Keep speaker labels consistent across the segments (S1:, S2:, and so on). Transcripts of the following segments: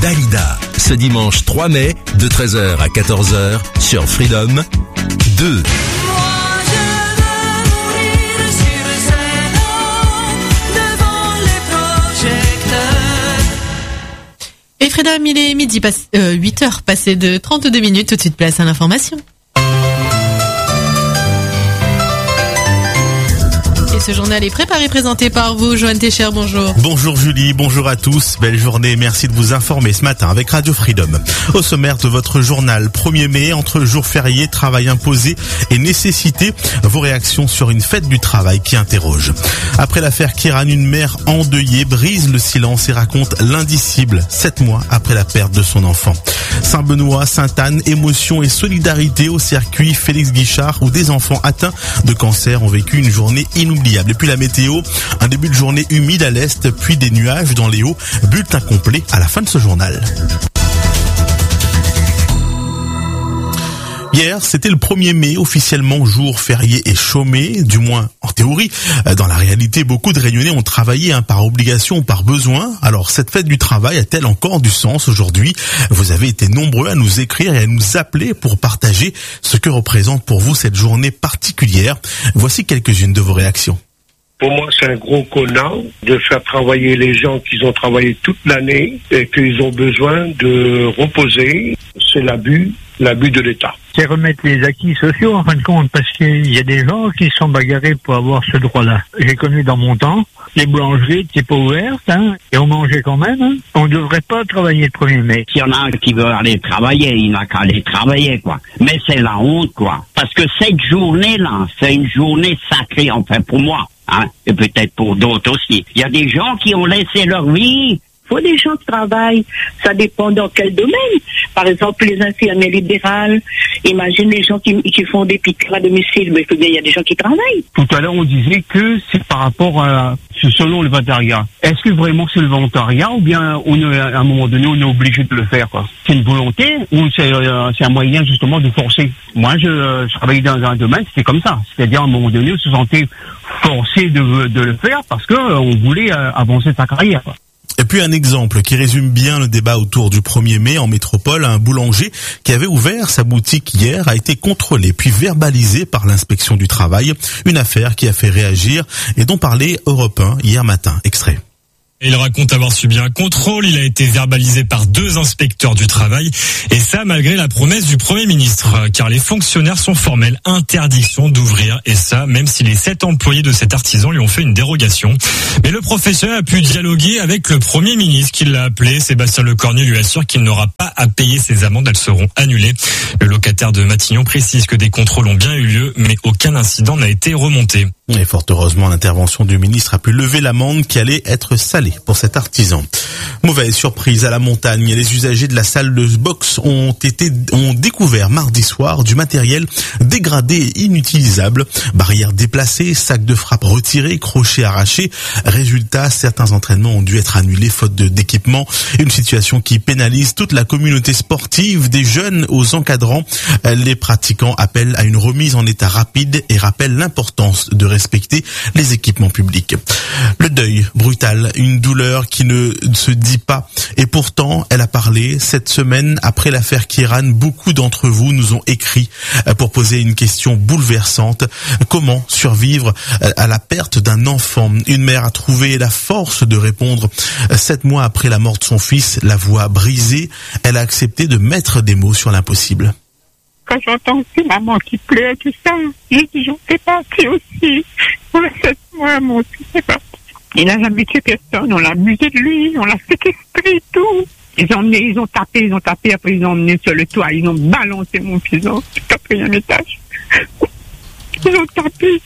S1: Dalida, ce dimanche 3 mai, de 13h à 14h, sur Freedom 2.
S2: Et Freedom, il est 8h passé de 32 minutes, tout de suite place à l'information. Ce journal est préparé, présenté par vous, Joanne Técher, bonjour.
S3: Bonjour Julie, bonjour à tous, belle journée, merci de vous informer ce matin avec Radio Freedom. Au sommaire de votre journal, 1er mai, entre jours fériés, travail imposé et nécessité, vos réactions sur une fête du travail qui interroge. Après l'affaire Kieran, une mère endeuillée brise le silence et raconte l'indicible 7 mois après la perte de son enfant. Saint-Benoît, Sainte-Anne, émotion et solidarité au circuit Félix Guichard où des enfants atteints de cancer ont vécu une journée inoubliable. Et puis la météo, un début de journée humide à l'est, puis des nuages dans les hauts. Bulletin complet à la fin de ce journal. Hier, c'était le 1er mai, officiellement jour férié et chômé, du moins en théorie. Dans la réalité, beaucoup de Réunionnais ont travaillé par obligation ou par besoin. Alors, cette fête du travail a-t-elle encore du sens aujourd'hui ? Vous avez été nombreux à nous écrire et à nous appeler pour partager ce que représente pour vous cette journée particulière. Voici quelques-unes de vos réactions.
S4: Pour moi, c'est un gros connard de faire travailler les gens qui ont travaillé toute l'année et qu'ils ont besoin de reposer. C'est l'abus de l'État.
S5: C'est remettre les acquis sociaux en fin de compte, parce qu'il y a des gens qui se sont bagarrés pour avoir ce droit-là. J'ai connu dans mon temps, les boulangeries n'étaient pas ouvertes, et on mangeait quand même. On ne devrait pas travailler le 1er mai.
S6: S'il y en a un qui veut aller travailler, il n'a qu'à aller travailler, quoi. Mais c'est la honte, quoi. Parce que cette journée-là, c'est une journée sacrée, enfin, pour moi. Et peut-être pour d'autres aussi. Il y a des gens qui ont laissé leur vie.
S7: Il faut des gens qui travaillent. Ça dépend dans quel domaine. Par exemple, les infirmiers libérales. Imagine les gens qui font des piqûres à domicile. Mais il y a des gens qui travaillent.
S8: Tout à l'heure, on disait que c'est par rapport à selon le volontariat. Est-ce que vraiment c'est le volontariat ou bien à un moment donné, on est obligé de le faire, quoi? C'est une volonté ou c'est un moyen justement de forcer? Moi, je travaillais dans un domaine, c'était comme ça. C'est-à-dire, à un moment donné, on se sentait forcé de le faire parce que on voulait avancer sa carrière, quoi.
S3: Et puis un exemple qui résume bien le débat autour du 1er mai en métropole, un boulanger qui avait ouvert sa boutique hier a été contrôlé puis verbalisé par l'inspection du travail, une affaire qui a fait réagir et dont parlait Europe 1 hier matin. Extrait.
S9: Il raconte avoir subi un contrôle, il a été verbalisé par 2 inspecteurs du travail, et ça malgré la promesse du Premier ministre, car les fonctionnaires sont formels, interdiction d'ouvrir, et ça même si les 7 employés de cet artisan lui ont fait une dérogation. Mais le professionnel a pu dialoguer avec le Premier ministre qui l'a appelé. Sébastien Lecornu lui assure qu'il n'aura pas à payer ses amendes, elles seront annulées. Le locataire de Matignon précise que des contrôles ont bien eu lieu, mais aucun incident n'a été remonté.
S3: Et fort heureusement, l'intervention du ministre a pu lever l'amende qui allait être salée pour cet artisan. Mauvaise surprise à la montagne. Les usagers de la salle de boxe ont découvert mardi soir du matériel dégradé et inutilisable. Barrières déplacées, sacs de frappe retirés, crochets arrachés. Résultat, certains entraînements ont dû être annulés faute d'équipement. Une situation qui pénalise toute la communauté sportive, des jeunes aux encadrants. Les pratiquants appellent à une remise en état rapide et rappellent l'importance de respecter les équipements publics. Le deuil brutal, une douleur qui ne se dit pas. Et pourtant, elle a parlé. Cette semaine, après l'affaire Kieran, beaucoup d'entre vous nous ont écrit pour poser une question bouleversante. Comment survivre à la perte d'un enfant? Une mère a trouvé la force de répondre 7 mois après la mort de son fils, la voix brisée. Elle a accepté de mettre des mots sur l'impossible.
S10: Quand j'entends ces mamans qui pleurent, tout ça, j'ai dit, j'en fais partie aussi. Pour 7 mois, mon fils est parti. Il n'a jamais tué personne, on l'a abusé de lui, on l'a séquestré, tout. Ils ont tapé, après ils ont emmené sur le toit, ils ont balancé mon fils au 4e étage. Ils ont tapé.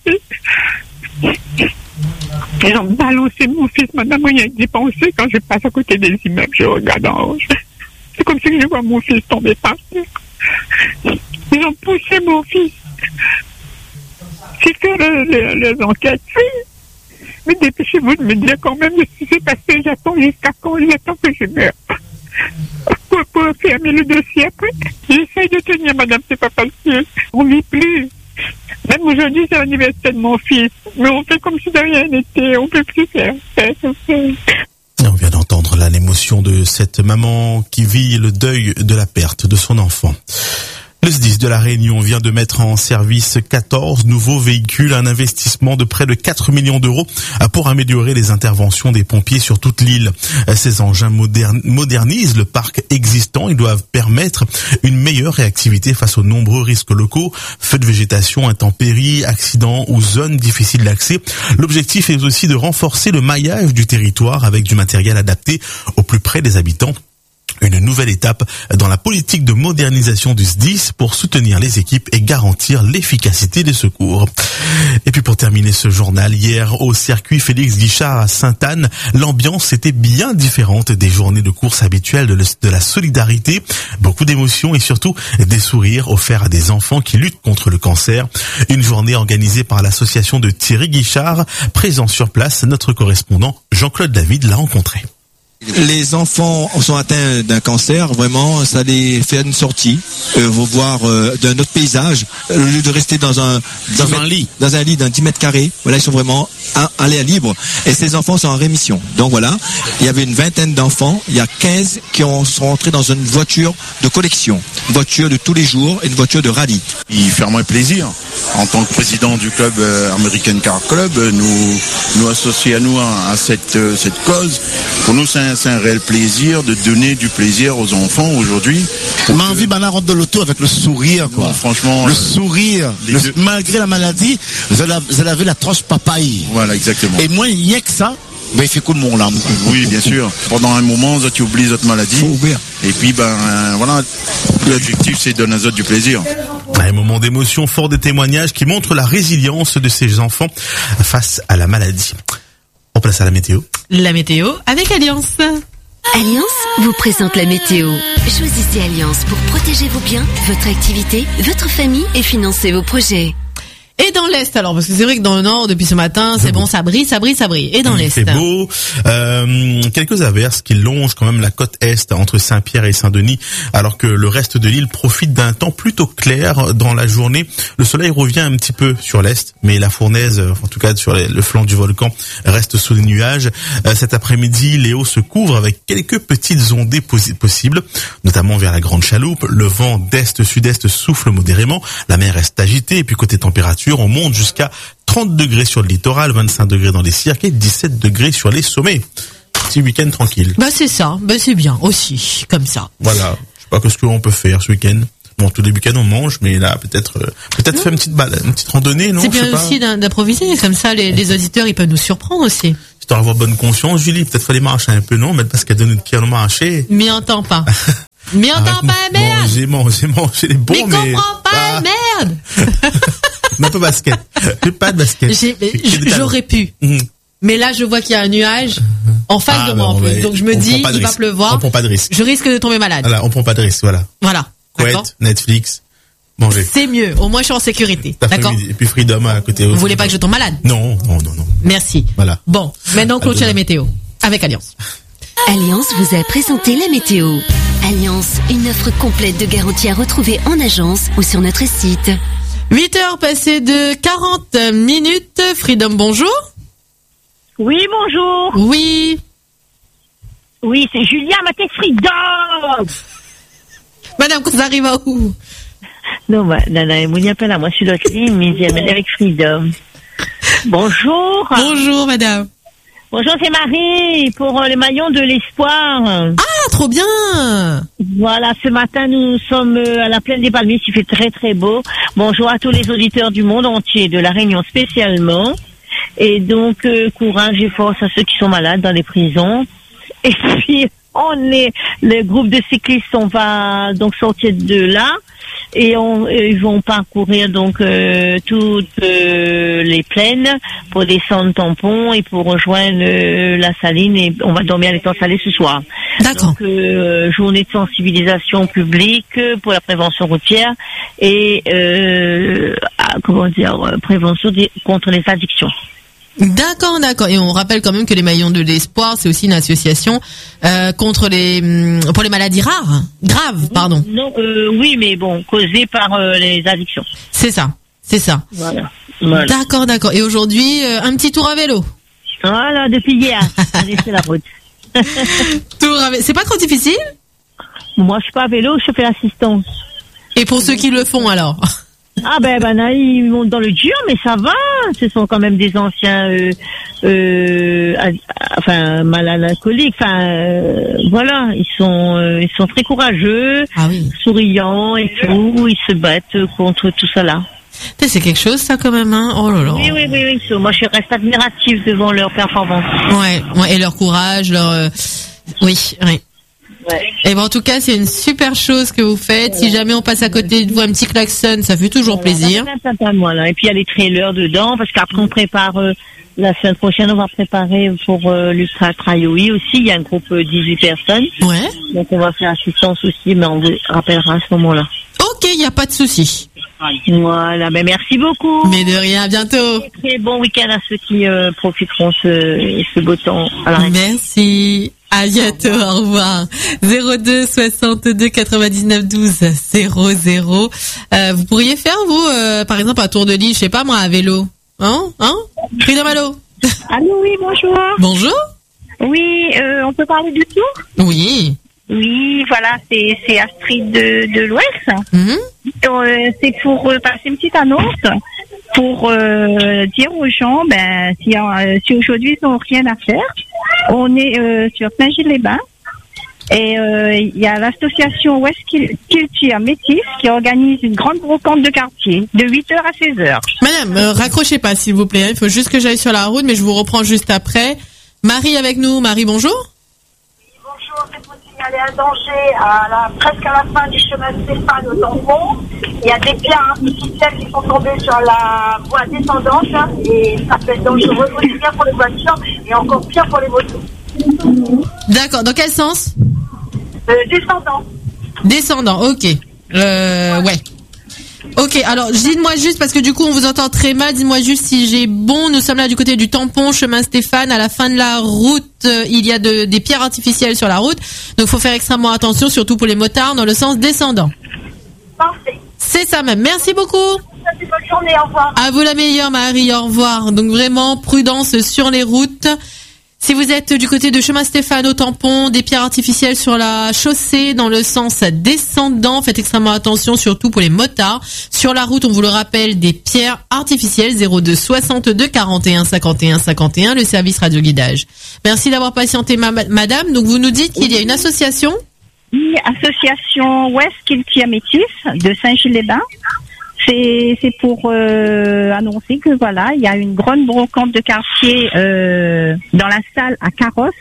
S10: Ils ont balancé mon fils, madame, rien que d'y penser, quand je passe à côté des immeubles, je regarde en haut. C'est comme si je vois mon fils tomber par terre. Ils ont poussé mon fils. J'ai fait les enquêtes, oui. Mais dépêchez-vous de me dire quand même ce qui s'est passé. J'attends jusqu'à quand? J'attends que je meure. Pour fermer le dossier après. J'essaye de tenir, madame, c'est pas facile. On vit plus. Même aujourd'hui, c'est l'anniversaire de mon fils. Mais on fait comme si de rien n'était. On peut plus faire.
S3: On vient entendre là l'émotion de cette maman qui vit le deuil de la perte de son enfant. Le SDIS de la Réunion vient de mettre en service 14 nouveaux véhicules, un investissement de près de 4 millions d'euros pour améliorer les interventions des pompiers sur toute l'île. Ces engins modernisent le parc existant. Ils doivent permettre une meilleure réactivité face aux nombreux risques locaux, feux de végétation, intempéries, accidents ou zones difficiles d'accès. L'objectif est aussi de renforcer le maillage du territoire avec du matériel adapté au plus près des habitants. Une nouvelle étape dans la politique de modernisation du SDIS pour soutenir les équipes et garantir l'efficacité des secours. Et puis pour terminer ce journal, hier au circuit Félix Guichard à Sainte-Anne, l'ambiance était bien différente des journées de course habituelles de la solidarité. Beaucoup d'émotions et surtout des sourires offerts à des enfants qui luttent contre le cancer. Une journée organisée par l'association de Thierry Guichard. Présent sur place, notre correspondant Jean-Claude David l'a rencontré.
S11: Les enfants sont atteints d'un cancer, vraiment, ça les fait une sortie, voir d'un autre paysage, au lieu de rester dans un lit d'un 10 mètres carrés. Voilà, ils sont vraiment à l'air libre. Et ces enfants sont en rémission. Donc voilà, il y avait une vingtaine d'enfants, il y a 15 qui sont rentrés dans une voiture de collection, une voiture de tous les jours et une voiture de rallye.
S12: Il fait moins plaisir. En tant que président du club American Car Club, nous associer à nous à cette cause. Pour nous, c'est un réel plaisir de donner du plaisir aux enfants aujourd'hui.
S13: On a envie de rentrer de l'auto avec le sourire, quoi.
S12: Non, franchement,
S13: le sourire. Malgré la maladie, vous avez la tranche papaye.
S12: Voilà, exactement.
S13: Et moi, il n'y a que ça. Ben, il fait coup de mon larme.
S12: Oui, bien sûr. Pendant un moment, tu oublies votre maladie.
S13: Faut oublier.
S12: Et puis, voilà, l'objectif, c'est de donner aux autres du plaisir.
S3: Un moment d'émotion, fort des témoignages qui montrent la résilience de ces enfants face à la maladie. On passe à la météo.
S2: La météo avec Alliance.
S14: Alliance vous présente la météo. Choisissez Alliance pour protéger vos biens, votre activité, votre famille et financer vos projets.
S2: Et dans l'Est, alors, parce que c'est vrai que dans le Nord, depuis ce matin, c'est bon, ça brille. Et dans l'Est.
S3: C'est beau. Quelques averses qui longent quand même la côte Est entre Saint-Pierre et Saint-Denis, alors que le reste de l'île profite d'un temps plutôt clair dans la journée. Le soleil revient un petit peu sur l'Est, mais la fournaise, en tout cas sur le flanc du volcan, reste sous les nuages. Cet après-midi, les hauts se couvrent avec quelques petites ondées possibles, notamment vers la Grande Chaloupe. Le vent d'Est-Sud-Est souffle modérément. La mer reste agitée et puis côté température, on monte jusqu'à 30 degrés sur le littoral, 25 degrés dans les cirques et 17 degrés sur les sommets. Petit week-end tranquille.
S2: C'est ça. C'est bien aussi, comme ça.
S3: Voilà. Je sais pas ce qu'on peut faire ce week-end. Bon, tous les week-ends on mange, mais là peut-être faire une petite balade, une petite randonnée, non?
S2: C'est bien aussi d'improviser, comme ça les auditeurs ils peuvent nous surprendre aussi.
S3: Histoire d'avoir bonne conscience, Julie, peut-être fallait marcher un peu, non? Mais parce qu'elle donne une qui a marché.
S2: M'y entends pas. M'y entends pas, merde!
S3: J'ai mangé les bons, mais
S2: comprends pas, merde!
S3: On n'a pas de basket. J'ai pas de basket.
S2: J'aurais pu. Mais là, je vois qu'il y a un nuage en face de moi en plus. Donc je me dis, il va pleuvoir.
S3: On prend pas de risque.
S2: Je risque de tomber malade.
S3: Voilà, on prend pas de risque, voilà.
S2: Voilà.
S3: Couette, Netflix, manger.
S2: C'est mieux. Au moins, je suis en sécurité. D'accord?
S3: Et puis Freedom à côté.
S2: Vous voulez pas que je tombe malade?
S3: Non.
S2: Merci.
S3: Voilà.
S2: Bon. Maintenant, clôture la météo. Avec Alliance.
S14: Alliance vous a présenté la météo. Alliance, une offre complète de garantie à retrouver en agence ou sur notre site.
S2: 8h passées de 40 minutes. Freedom, bonjour.
S7: Oui, bonjour.
S2: Oui.
S7: Oui, c'est Julia, ma Freedom.
S2: Madame, vous arrivez à où?
S7: Non, mon n'y a pas là. Moi, je suis l'autre ligne, mais j'ai amené avec Freedom. Bonjour.
S2: Bonjour, madame.
S7: Bonjour, c'est Marie pour les maillons de l'espoir.
S2: Ah, trop bien.
S7: Voilà, ce matin, nous sommes à la plaine des Palmiers, il fait très très beau. Bonjour à tous les auditeurs du monde entier, de La Réunion spécialement. Et donc, courage et force à ceux qui sont malades dans les prisons. Et puis, le groupe de cyclistes, on va donc sortir de là. Et ils vont parcourir donc toutes les plaines pour descendre Tampon et pour rejoindre la Saline, et on va dormir à l'étang salé ce soir.
S2: D'accord.
S7: Donc journée de sensibilisation publique pour la prévention routière et prévention contre les addictions.
S2: D'accord. Et on rappelle quand même que les Maillons de l'Espoir, c'est aussi une association pour les maladies graves, pardon.
S7: Non, oui, mais bon, causées par les addictions.
S2: C'est ça.
S7: Voilà.
S2: D'accord. Et aujourd'hui, un petit tour à vélo.
S7: Voilà, depuis hier. Allez, c'est la route.
S2: C'est pas trop difficile?
S7: Moi, je suis pas à vélo, je fais l'assistance.
S2: Et pour ceux qui le font, alors?
S7: Ah ben là, ils montent dans le dur, mais ça va. Ce sont quand même des anciens, malades alcooliques. Voilà, ils sont très courageux, souriants et tout. Ils se battent contre tout ça là.
S2: C'est quelque chose, ça, quand même, hein. Oh là là.
S7: Oui. Moi, je reste admirative devant leur performance.
S2: Ouais, et leur courage, oui.
S7: Ouais.
S2: Et en tout cas, c'est une super chose que vous faites. Si jamais on passe à côté de vous, un petit klaxon, ça fait toujours plaisir.
S7: Voilà. Et puis il y a les trailers dedans, parce qu'après on prépare la semaine prochaine, on va préparer pour l'Ultra Trail aussi. Il y a un groupe 18 personnes.
S2: Ouais.
S7: Donc on va faire assistance aussi, mais on vous rappellera à ce moment-là.
S2: Ok, il n'y a pas de souci.
S7: Voilà, merci beaucoup.
S2: Mais de rien, à bientôt.
S7: Très bon week-end à ceux qui profiteront ce beau temps à la
S2: Merci. À bientôt, au revoir. 02 62 99 12 00. Vous pourriez faire, vous, par exemple, un tour de l'île, je sais pas moi, à vélo. Hein? Freedom, allô?
S10: Allô, oui, bonjour.
S2: Bonjour.
S10: Oui, on peut parler du tour?
S2: Oui.
S10: Oui, voilà, c'est Astrid de l'Ouest. C'est pour passer une petite annonce, pour dire aux gens, si aujourd'hui ils n'ont rien à faire, on est sur Saint-Gilles-les-Bains et il y a l'association West Kilty à Métis qui organise une grande brocante de quartier de 8h à 16h.
S2: Madame, raccrochez pas s'il vous plaît, il faut juste que j'aille sur la route, mais je vous reprends juste après. Marie avec nous. Marie, bonjour.
S15: Bonjour, c'est pour signaler un danger presque à la fin du chemin Stéphane au tampon. Il y a des pierres artificielles qui sont tombées sur la voie descendante et ça peut être dangereux aussi bien pour les voitures et encore pire pour les motos.
S2: D'accord, dans quel sens?
S15: Descendant.
S2: Descendant, ok. Ouais. Ok, alors dites-moi juste, parce que du coup on vous entend très mal, dites-moi juste si j'ai bon. Nous sommes là du côté du tampon, chemin Stéphane, à la fin de la route, il y a des pierres artificielles sur la route, donc faut faire extrêmement attention, surtout pour les motards, dans le sens descendant.
S15: Parfait.
S2: C'est ça même, merci beaucoup.
S15: Bonne journée, au revoir.
S2: À vous la meilleure Marie, au revoir. Donc vraiment, prudence sur les routes. Si vous êtes du côté de chemin Stéphane au tampon, des pierres artificielles sur la chaussée dans le sens descendant, faites extrêmement attention, surtout pour les motards. Sur la route, on vous le rappelle, des pierres artificielles, 02 62 41 51 51, le service radioguidage. Merci d'avoir patienté madame. Donc vous nous dites qu'il y a une association?
S10: Oui, association West Kilty à Métis de Saint-Gilles-les-Bains. C'est pour annoncer que voilà, il y a une grande brocante de quartier dans la salle à Carrosse,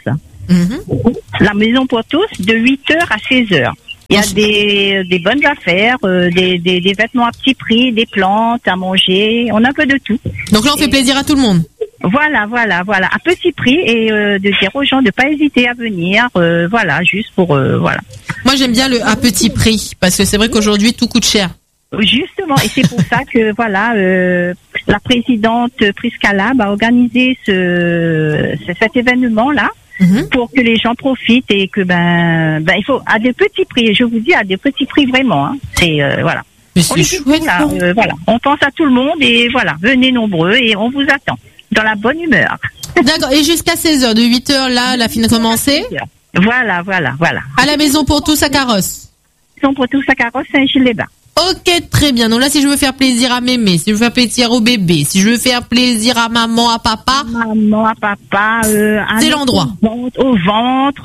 S10: la maison pour tous, de 8h à 16h. Il y a des bonnes affaires, des vêtements à petit prix, des plantes à manger, on a un peu de tout.
S2: Donc là, on fait plaisir à tout le monde.
S10: Voilà, à petit prix et de dire aux gens de pas hésiter à venir, voilà, juste pour voilà.
S2: Moi, j'aime bien le à petit prix parce que c'est vrai qu'aujourd'hui tout coûte cher.
S10: Justement, et c'est pour ça que voilà, la présidente Prisca Lab a organisé cet événement-là pour que les gens profitent et que il faut à des petits prix. Je vous dis à des petits prix vraiment. Hein. C'est voilà.
S2: Mais c'est chouette.
S10: Voilà, on pense à tout le monde et voilà, venez nombreux et on vous attend dans la bonne humeur.
S2: D'accord. Et jusqu'à 16h, de 8h là, la fin a commencé.
S10: Voilà.
S2: À la maison pour tous à Carrosse.
S10: Maison pour tous à Carrosse, Saint-Gilles-les-Bains.
S2: Ok, très bien. Donc là, si je veux faire plaisir à mémé, si je veux faire plaisir au bébé, si je veux faire plaisir à maman, à papa,
S10: c'est
S2: l'endroit.
S10: Au ventre.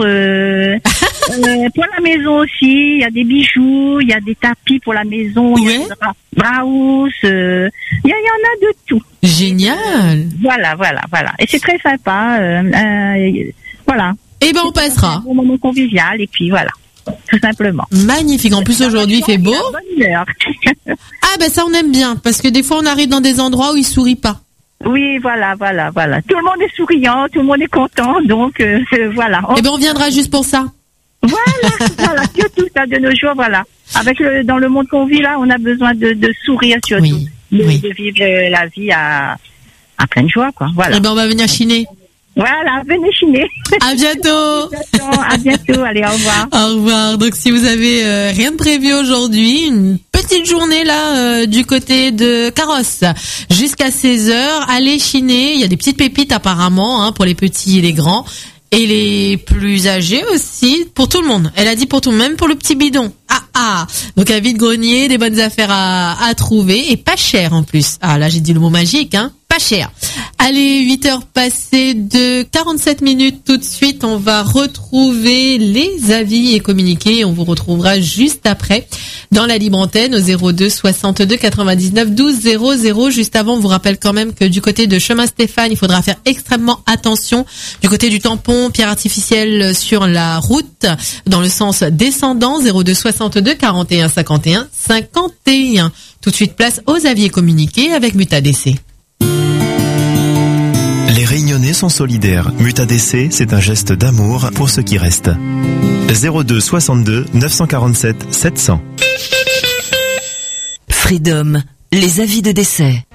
S10: Pour la maison aussi, il y a des bijoux, il y a des tapis pour la maison, il y a des bras-housses, il y en a de tout.
S2: Génial.
S10: Voilà. Et c'est très sympa. Voilà.
S2: Eh ben, on passera.
S10: Un moment convivial et puis voilà. Tout simplement.
S2: Magnifique. En plus, aujourd'hui, il fait beau. Ah, ben, ça, on aime bien. Parce que des fois, on arrive dans des endroits où il sourit pas.
S10: Oui, voilà. Tout le monde est souriant, tout le monde est content. Donc, voilà.
S2: Eh ben, on viendra juste pour ça.
S10: Voilà. Que tout ça de nos jours, voilà. Dans le monde qu'on vit là, on a besoin de sourire surtout. De vivre la vie à pleine joie, quoi. Voilà.
S2: Eh ben, on va venir chiner.
S10: Voilà, venez chiner.
S2: À bientôt.
S10: À bientôt. Allez, au revoir.
S2: Au revoir. Donc, si vous avez rien de prévu aujourd'hui, une petite journée là du côté de Carrosse jusqu'à 16h, allez chiner. Il y a des petites pépites apparemment pour les petits et les grands. Et les plus âgés aussi, pour tout le monde. Elle a dit pour tout le monde, même pour le petit bidon. Donc un vide-grenier, des bonnes affaires à trouver et pas cher en plus. Là j'ai dit le mot magique, pas cher. Allez, 8h passées de 47 minutes tout de suite, on va retrouver les avis et communiqués. On vous retrouvera juste après dans la libre antenne au 02 62 99 12 00. Juste avant, on vous rappelle quand même que du côté de Chemin Stéphane, il faudra faire extrêmement attention. Du côté du tampon, pierre artificielle sur la route, dans le sens descendant, 02 62 41 51 51. Tout de suite, place aux avis et communiqués avec MutADC.
S16: Les Réunionnais sont solidaires. MutADC, c'est un geste d'amour pour ceux qui restent. 02 62 947 700.
S14: Freedom, les avis de décès.